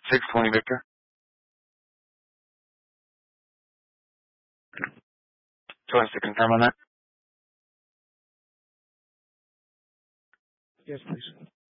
620 Victor. So us to confirm on that? Yes, please.